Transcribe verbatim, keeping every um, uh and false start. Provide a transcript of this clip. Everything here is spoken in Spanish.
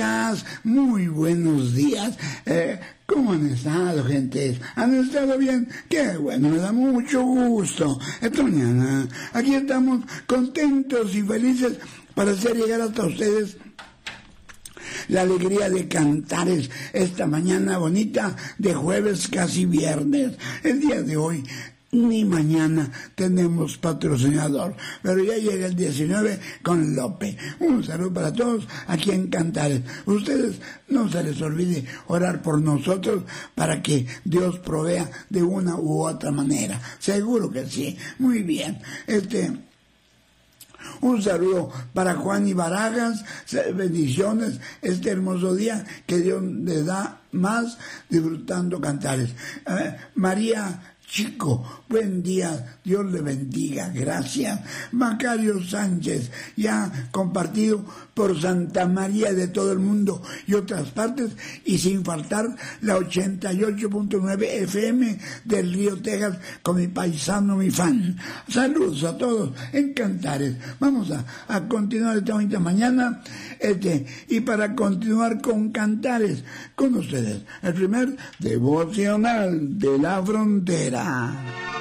días, muy buenos días. Eh, ¿Cómo han estado, gente? ¿Han estado bien? Qué bueno, me da mucho gusto. Esta mañana aquí estamos contentos y felices para hacer llegar hasta ustedes la alegría de Cantares esta mañana bonita de jueves casi viernes. El día de hoy ni mañana tenemos patrocinador, pero ya llega el diecinueve con López. Un saludo para todos aquí en Cantares. Ustedes no se les olvide orar por nosotros para que Dios provea de una u otra manera. Seguro que sí. Muy bien. Este... Un saludo para Juan y Barajas, bendiciones este hermoso día que Dios les da más disfrutando Cantares. Eh, María Chico, buen día, Dios le bendiga, gracias. Macario Sánchez, ya compartido por Santa María de todo el mundo y otras partes, y sin faltar la ochenta y ocho punto nueve F M del Río Texas con mi paisano, mi fan. Saludos a todos en Cantares. Vamos a, a continuar esta bonita mañana, este, y para continuar con Cantares, con ustedes, el primer devocional de la frontera.